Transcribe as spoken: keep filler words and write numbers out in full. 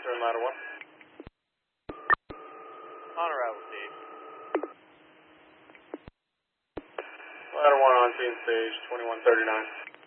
turn ladder one. On arrival, Steve. Ladder one on scene stage, twenty-one thirty-nine.